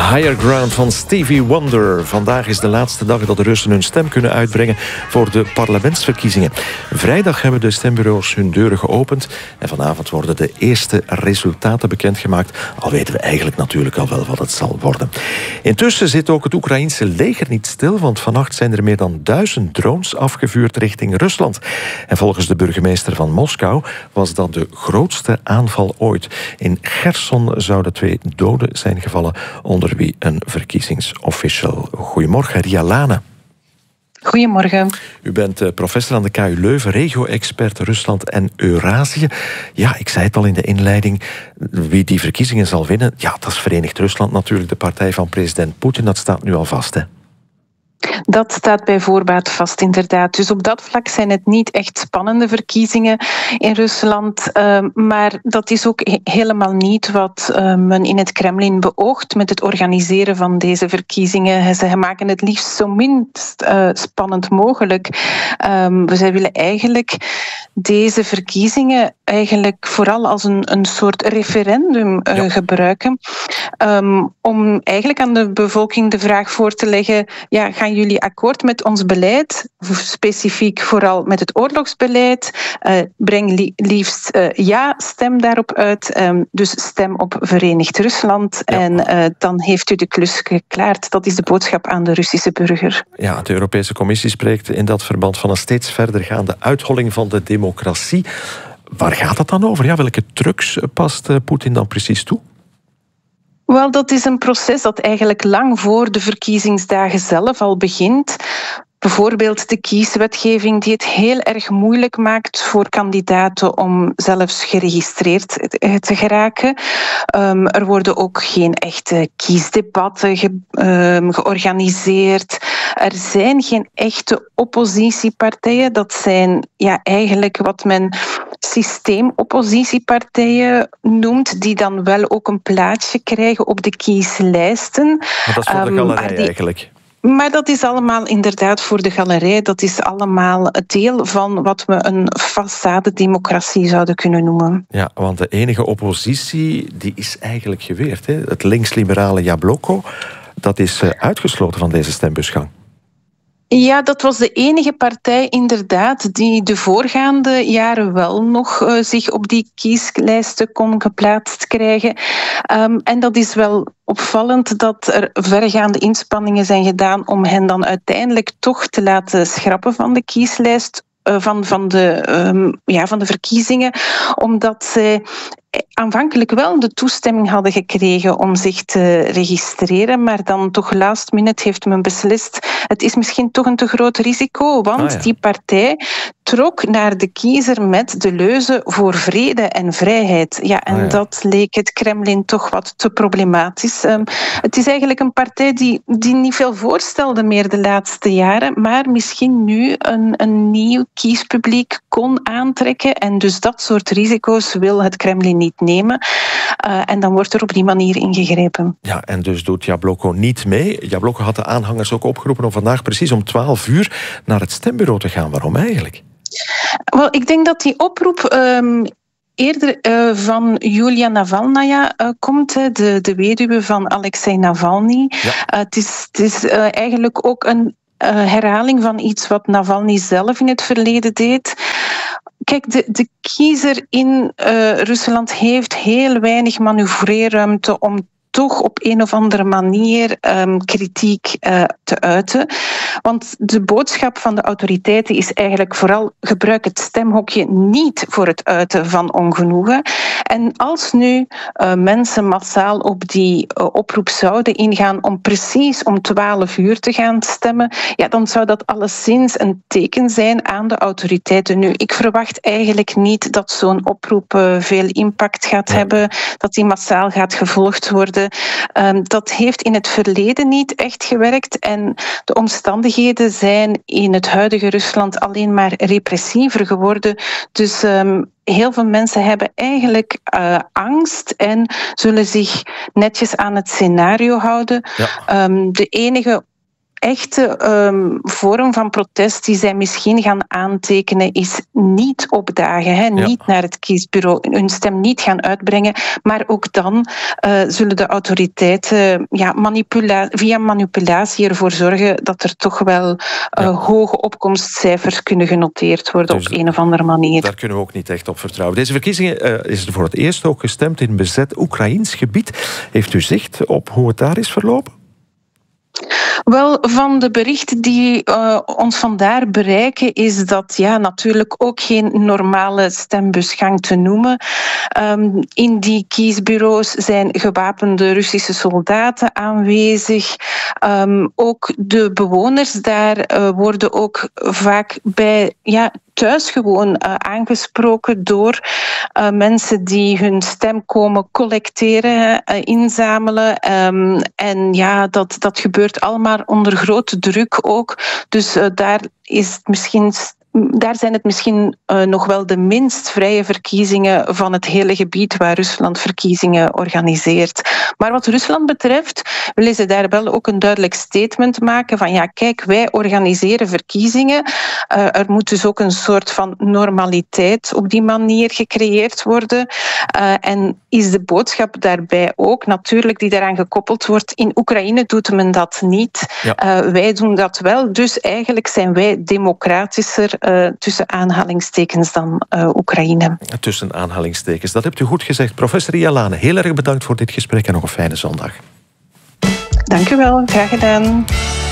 Higher Ground van Stevie Wonder. Vandaag is de laatste dag dat de Russen hun stem kunnen uitbrengen voor de parlementsverkiezingen. Vrijdag hebben de stembureaus hun deuren geopend en vanavond worden de eerste resultaten bekendgemaakt. Al weten we eigenlijk natuurlijk al wel wat het zal worden. Intussen zit ook het Oekraïense leger niet stil, want vannacht zijn er meer dan 1000 drones afgevuurd richting Rusland. En volgens de burgemeester van Moskou was dat de grootste aanval ooit. In Cherson zouden 2 doden zijn gevallen, onder wie een verkiezingsofficial. Goedemorgen, Ria Lane. Goedemorgen. U bent professor aan de KU Leuven, regio-expert Rusland en Eurazië. Ja, ik zei het al in de inleiding, wie die verkiezingen zal winnen, ja, dat is Verenigd Rusland natuurlijk, de partij van president Poetin, dat staat nu al vast, hè? Dat staat bij voorbaat vast, inderdaad. Dus op dat vlak zijn het niet echt spannende verkiezingen in Rusland. Maar dat is ook helemaal niet wat men in het Kremlin beoogt met het organiseren van deze verkiezingen. Ze maken het liefst zo minst spannend mogelijk. Zij willen eigenlijk deze verkiezingen vooral als een soort referendum gebruiken. Om eigenlijk aan de bevolking de vraag voor te leggen, ja, gaan jullie akkoord met ons beleid, specifiek vooral met het oorlogsbeleid? Breng liefst ja, stem daarop uit. Dus stem op Verenigd Rusland. Ja. En dan heeft u de klus geklaard. Dat is de boodschap aan de Russische burger. Ja, de Europese Commissie spreekt in dat verband van een steeds verdergaande uitholling van de democratie. Waar gaat het dan over? Ja, welke trucs past Poetin dan precies toe? Wel, dat is een proces dat eigenlijk lang voor de verkiezingsdagen zelf al begint. Bijvoorbeeld de kieswetgeving die het heel erg moeilijk maakt voor kandidaten om zelfs geregistreerd te geraken. Er worden ook geen echte kiesdebatten georganiseerd. Er zijn geen echte oppositiepartijen. Dat zijn eigenlijk wat men systeemoppositiepartijen noemt, die dan wel ook een plaatsje krijgen op de kieslijsten. Maar dat is voor de galerij eigenlijk. Maar dat is allemaal inderdaad voor de galerij. Dat is allemaal deel van wat we een façade-democratie zouden kunnen noemen. Ja, want de enige oppositie die is eigenlijk geweerd. Hè? Het links-liberale Jabloko, dat is uitgesloten van deze stembusgang. Ja, dat was de enige partij inderdaad die de voorgaande jaren wel nog zich op die kieslijsten kon geplaatst krijgen. En dat is wel opvallend dat er verregaande inspanningen zijn gedaan om hen dan uiteindelijk toch te laten schrappen van de kieslijst. Van de verkiezingen, omdat zij aanvankelijk wel de toestemming hadden gekregen om zich te registreren, maar dan toch last minute heeft men beslist, het is misschien toch een te groot risico, want die partij trok naar de kiezer met de leuze voor vrede en vrijheid. Ja, en dat leek het Kremlin toch wat te problematisch. Het is eigenlijk een partij die niet veel voorstelde meer de laatste jaren, maar misschien nu een nieuw kiespubliek kon aantrekken. En dus dat soort risico's wil het Kremlin niet nemen. En dan wordt er op die manier ingegrepen. Ja, en dus doet Jabloko niet mee. Jabloko had de aanhangers ook opgeroepen om vandaag precies om 12 uur naar het stembureau te gaan. Waarom eigenlijk? Wel, ik denk dat die oproep eerder van Julia Navalnaya komt, de weduwe van Alexei Navalny. Ja. Het is eigenlijk ook een herhaling van iets wat Navalny zelf in het verleden deed. Kijk, de kiezer in Rusland heeft heel weinig manoeuvreerruimte om toch op een of andere manier kritiek te uiten. Want de boodschap van de autoriteiten is eigenlijk vooral: gebruik het stemhokje niet voor het uiten van ongenoegen. En als nu mensen massaal op die oproep zouden ingaan om precies om 12 uur te gaan stemmen, ja, dan zou dat alleszins een teken zijn aan de autoriteiten. Nu, ik verwacht eigenlijk niet dat zo'n oproep veel impact gaat hebben, dat die massaal gaat gevolgd worden. Dat heeft in het verleden niet echt gewerkt en de omstandigheden zijn in het huidige Rusland alleen maar repressiever geworden. Dus heel veel mensen hebben eigenlijk angst en zullen zich netjes aan het scenario houden. Ja. De enige echte vorm van protest die zij misschien gaan aantekenen is niet opdagen, hè, niet naar het kiesbureau, hun stem niet gaan uitbrengen, maar ook dan zullen de autoriteiten via manipulatie ervoor zorgen dat er toch wel hoge opkomstcijfers kunnen genoteerd worden op een of andere manier. Daar kunnen we ook niet echt op vertrouwen. Deze verkiezingen is er voor het eerst ook gestemd in bezet Oekraïns gebied. Heeft u zicht op hoe het daar is verlopen? Wel, van de berichten die ons vandaar bereiken, is dat natuurlijk ook geen normale stembusgang te noemen. In die kiesbureaus zijn gewapende Russische soldaten aanwezig. Ook de bewoners daar worden ook vaak bij thuis gewoon aangesproken door mensen die hun stem komen collecteren, inzamelen. En dat gebeurt allemaal onder grote druk ook. Dus daar zijn het misschien nog wel de minst vrije verkiezingen van het hele gebied waar Rusland verkiezingen organiseert. Maar wat Rusland betreft willen ze daar wel ook een duidelijk statement maken van kijk, wij organiseren verkiezingen. Er moet dus ook een soort van normaliteit op die manier gecreëerd worden. En is de boodschap daarbij ook natuurlijk die daaraan gekoppeld wordt. In Oekraïne doet men dat niet. Wij doen dat wel. Dus eigenlijk zijn wij democratischer tussen aanhalingstekens dan Oekraïne. Tussen aanhalingstekens, dat hebt u goed gezegd. Professor Ria Lane, heel erg bedankt voor dit gesprek en nog een fijne zondag. Dank u wel, graag gedaan.